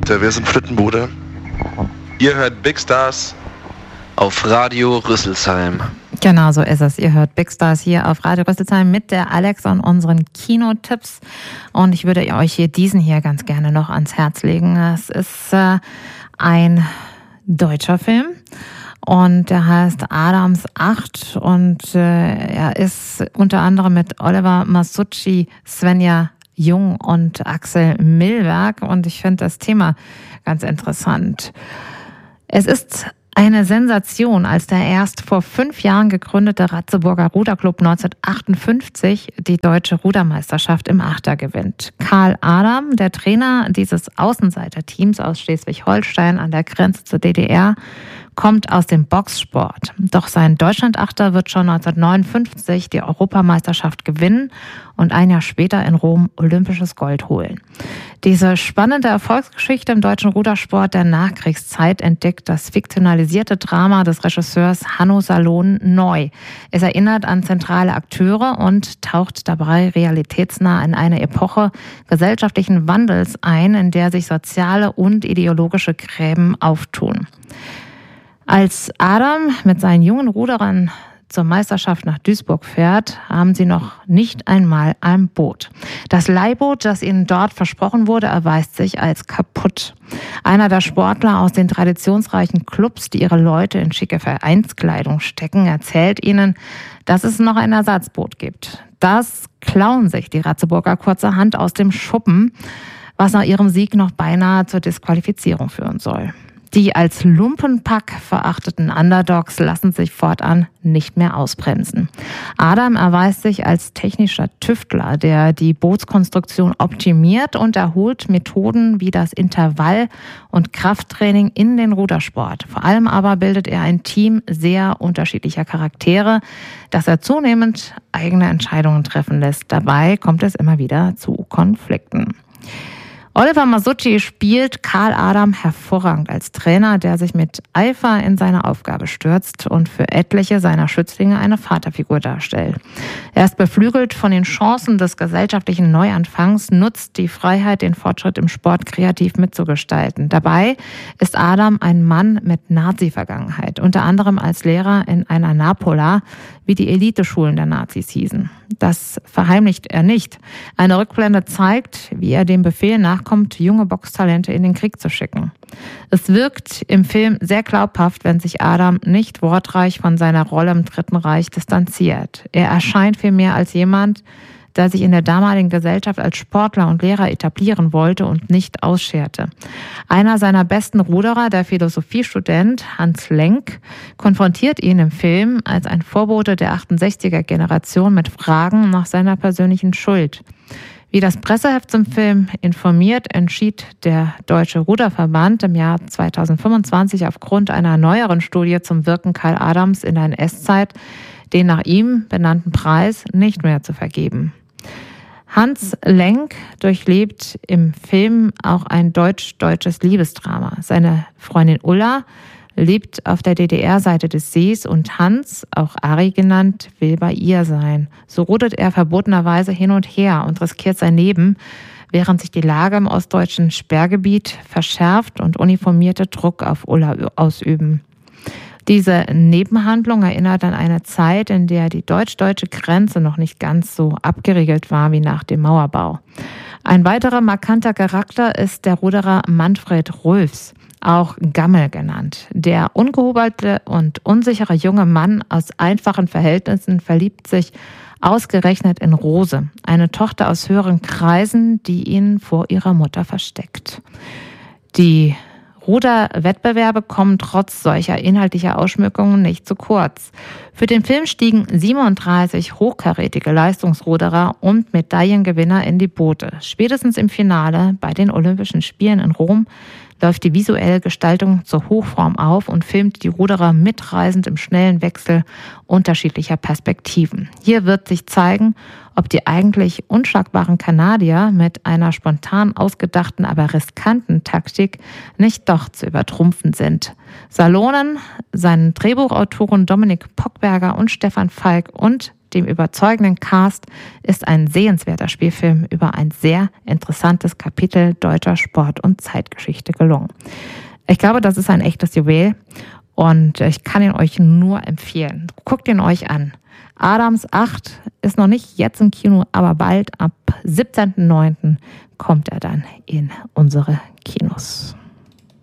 Leute, wir sind Flittenbude. Ihr hört Big Stars auf Radio Rüsselsheim. Genau so ist es. Ihr hört Big Stars hier auf Radio Rüsselsheim mit der Alex und unseren Kinotipps. Und ich würde euch hier diesen hier ganz gerne noch ans Herz legen. Es ist ein deutscher Film. Und der heißt Adams 8 und er ist unter anderem mit Oliver Masucci, Svenja Jung und Axel Milberg. Und ich finde das Thema ganz interessant. Es ist eine Sensation, als der erst vor 5 Jahren gegründete Ratzeburger Ruderclub 1958 die deutsche Rudermeisterschaft im Achter gewinnt. Karl Adam, der Trainer dieses Außenseiterteams aus Schleswig-Holstein an der Grenze zur DDR, kommt aus dem Boxsport. Doch sein Deutschlandachter wird schon 1959 die Europameisterschaft gewinnen und ein Jahr später in Rom olympisches Gold holen. Diese spannende Erfolgsgeschichte im deutschen Rudersport der Nachkriegszeit entdeckt das fiktionalisierte Drama des Regisseurs Hanno Salon neu. Es erinnert an zentrale Akteure und taucht dabei realitätsnah in eine Epoche gesellschaftlichen Wandels ein, in der sich soziale und ideologische Gräben auftun. Als Adam mit seinen jungen Ruderern zur Meisterschaft nach Duisburg fährt, haben sie noch nicht einmal ein Boot. Das Leihboot, das ihnen dort versprochen wurde, erweist sich als kaputt. Einer der Sportler aus den traditionsreichen Clubs, die ihre Leute in schicke Vereinskleidung stecken, erzählt ihnen, dass es noch ein Ersatzboot gibt. Das klauen sich die Ratzeburger kurzerhand aus dem Schuppen, was nach ihrem Sieg noch beinahe zur Disqualifizierung führen soll. Die als Lumpenpack verachteten Underdogs lassen sich fortan nicht mehr ausbremsen. Adam erweist sich als technischer Tüftler, der die Bootskonstruktion optimiert und erholt Methoden wie das Intervall- und Krafttraining in den Rudersport. Vor allem aber bildet er ein Team sehr unterschiedlicher Charaktere, das er zunehmend eigene Entscheidungen treffen lässt. Dabei kommt es immer wieder zu Konflikten. Oliver Masucci spielt Karl Adam hervorragend als Trainer, der sich mit Eifer in seine Aufgabe stürzt und für etliche seiner Schützlinge eine Vaterfigur darstellt. Er ist beflügelt von den Chancen des gesellschaftlichen Neuanfangs, nutzt die Freiheit, den Fortschritt im Sport kreativ mitzugestalten. Dabei ist Adam ein Mann mit Nazi-Vergangenheit, unter anderem als Lehrer in einer Napola, wie die Eliteschulen der Nazis hießen. Das verheimlicht er nicht. Eine Rückblende zeigt, wie er dem Befehl nachkommt, junge Boxtalente in den Krieg zu schicken. Es wirkt im Film sehr glaubhaft, wenn sich Adam nicht wortreich von seiner Rolle im Dritten Reich distanziert. Er erscheint vielmehr als jemand, der sich in der damaligen Gesellschaft als Sportler und Lehrer etablieren wollte und nicht ausscherte. Einer seiner besten Ruderer, der Philosophiestudent Hans Lenk, konfrontiert ihn im Film als ein Vorbote der 68er-Generation mit Fragen nach seiner persönlichen Schuld. Wie das Presseheft zum Film informiert, entschied der Deutsche Ruderverband im Jahr 2025 aufgrund einer neueren Studie zum Wirken Karl Adams in der NS-Zeit, den nach ihm benannten Preis nicht mehr zu vergeben. Hans Lenk durchlebt im Film auch ein deutsch-deutsches Liebesdrama. Seine Freundin Ulla lebt auf der DDR-Seite des Sees und Hans, auch Ari genannt, will bei ihr sein. So rudert er verbotenerweise hin und her und riskiert sein Leben, während sich die Lage im ostdeutschen Sperrgebiet verschärft und uniformierte Druck auf Ulla ausüben. Diese Nebenhandlung erinnert an eine Zeit, in der die deutsch-deutsche Grenze noch nicht ganz so abgeriegelt war wie nach dem Mauerbau. Ein weiterer markanter Charakter ist der Ruderer Manfred Rolfs, auch Gammel genannt. Der ungehobelte und unsichere junge Mann aus einfachen Verhältnissen verliebt sich ausgerechnet in Rose, eine Tochter aus höheren Kreisen, die ihn vor ihrer Mutter versteckt. Die Ruderwettbewerbe kommen trotz solcher inhaltlicher Ausschmückungen nicht zu kurz. Für den Film stiegen 37 hochkarätige Leistungsruderer und Medaillengewinner in die Boote. Spätestens im Finale bei den Olympischen Spielen in Rom läuft die visuelle Gestaltung zur Hochform auf und filmt die Ruderer mitreisend im schnellen Wechsel unterschiedlicher Perspektiven. Hier wird sich zeigen, ob die eigentlich unschlagbaren Kanadier mit einer spontan ausgedachten, aber riskanten Taktik nicht doch zu übertrumpfen sind. Salonen, seinen Drehbuchautoren Dominik Pockberger und Stefan Falk und dem überzeugenden Cast ist ein sehenswerter Spielfilm über ein sehr interessantes Kapitel deutscher Sport- und Zeitgeschichte gelungen. Ich glaube, das ist ein echtes Juwel und ich kann ihn euch nur empfehlen. Guckt ihn euch an. Adams 8 ist noch nicht jetzt im Kino, aber bald ab 17.09. kommt er dann in unsere Kinos.